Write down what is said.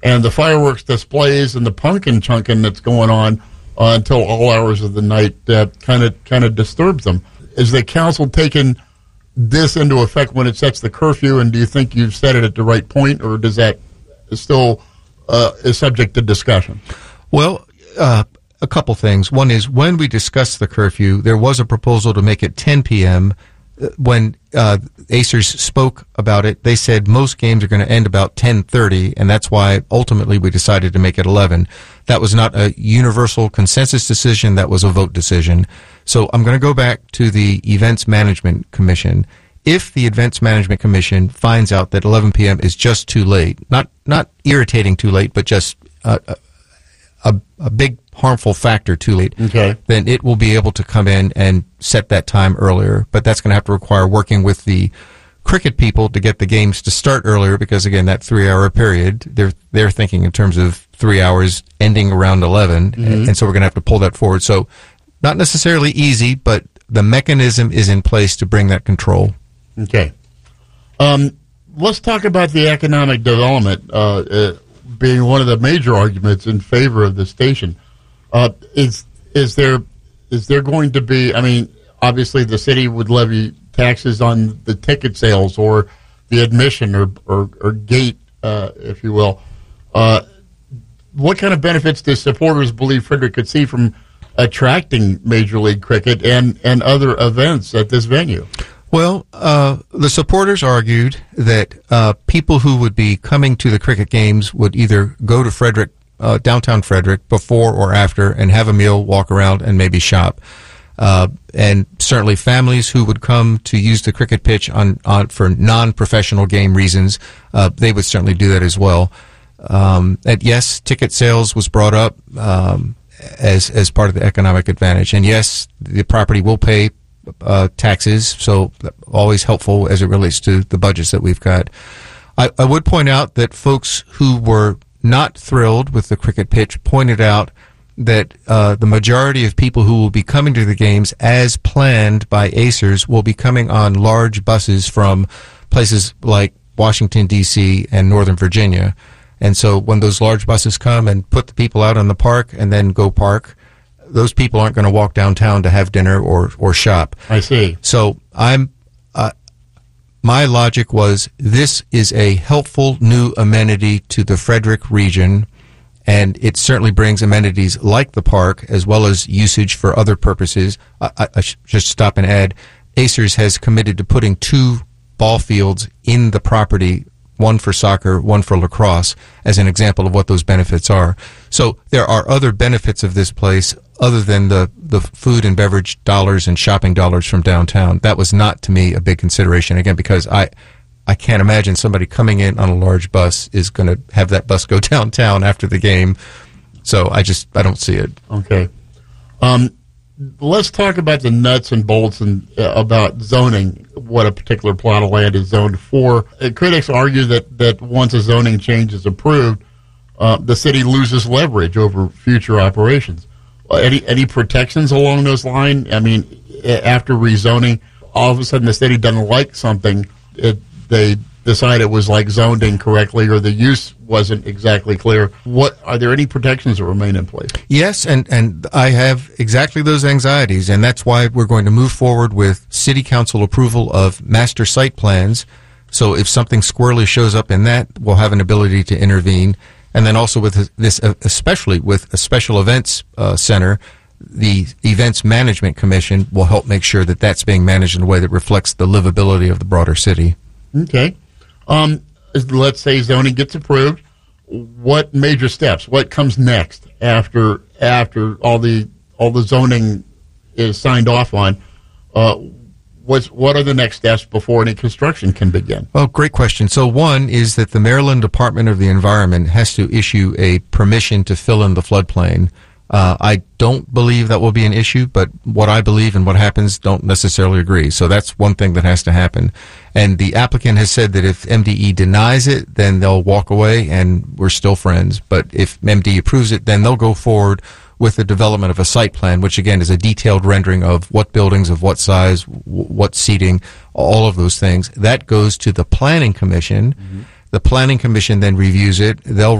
and the fireworks displays and the pumpkin chunking that's going on until all hours of the night kind of disturbs them. Is the council taking this into effect when it sets the curfew, and do you think you've set it at the right point, or does that still is subject to discussion? Well, a couple things. One is, when we discussed the curfew, there was a proposal to make it 10 p.m. When Acers spoke about it, they said most games are going to end about 10:30, and that's why ultimately we decided to make it 11. That was not a universal consensus decision. That was a vote decision. So I'm going to go back to the Events Management Commission. If the Events Management Commission finds out that 11 p.m. is just too late, not irritating too late, but just a big harmful factor too late, okay, then it will be able to come in and set that time earlier. But that's going to have to require working with the cricket people to get the games to start earlier, because again, that 3-hour period, they're thinking in terms of 3 hours ending around 11, mm-hmm. and so we're going to have to pull that forward. So not necessarily easy, but the mechanism is in place to bring that control. Okay. Let's talk about the economic development being one of the major arguments in favor of the station. Is there going to be, I mean, obviously the city would levy taxes on the ticket sales or the admission or gate, if you will. What kind of benefits do supporters believe Frederick could see from attracting Major League Cricket and other events at this venue? Well, the supporters argued that people who would be coming to the cricket games would either go to Frederick, downtown Frederick, before or after, and have a meal, walk around, and maybe shop. And certainly families who would come to use the cricket pitch on for non-professional game reasons, they would certainly do that as well. And yes, ticket sales was brought up as part of the economic advantage. And yes, the property will pay taxes, so always helpful as it relates to the budgets that we've got. I would point out that folks who were not thrilled with the cricket pitch pointed out that the majority of people who will be coming to the games as planned by Acers will be coming on large buses from places like Washington, D.C. and Northern Virginia. And so when those large buses come and put the people out on the park and then go park, those people aren't going to walk downtown to have dinner or shop. I see. So my logic was, this is a helpful new amenity to the Frederick region, and it certainly brings amenities like the park as well as usage for other purposes. I should just stop and add, Acers has committed to putting 2 ball fields in the property, one for soccer, one for lacrosse, as an example of what those benefits are. So there are other benefits of this place other than the food and beverage dollars and shopping dollars from downtown. That was not, to me, a big consideration, again, because I can't imagine somebody coming in on a large bus is going to have that bus go downtown after the game. So I don't see it. Okay. Let's talk about the nuts and bolts and about zoning, what a particular plot of land is zoned for. Critics argue that once a zoning change is approved, the city loses leverage over future operations. Any protections along those lines? I mean, after rezoning, all of a sudden the city doesn't like something, they decide it was like zoned incorrectly or the use wasn't exactly clear. Are there any protections that remain in place? Yes, and I have exactly those anxieties, and that's why we're going to move forward with city council approval of master site plans. So if something squirrely shows up in that, we'll have an ability to intervene. And then also with this, especially with a special events center, the Events Management Commission will help make sure that that's being managed in a way that reflects the livability of the broader city. Okay. Let's say zoning gets approved. What major steps? What comes next after all the zoning is signed off on? What are the next steps before any construction can begin? Well, great question. So one is that the Maryland Department of the Environment has to issue a permission to fill in the floodplain. I don't believe that will be an issue, but what I believe and what happens don't necessarily agree. So that's one thing that has to happen. And the applicant has said that if MDE denies it, then they'll walk away and we're still friends. But if MDE approves it, then they'll go forward with the development of a site plan, which again is a detailed rendering of what buildings, of what size, what seating, all of those things. That goes to the Planning Commission. Mm-hmm. The Planning Commission then reviews it. They'll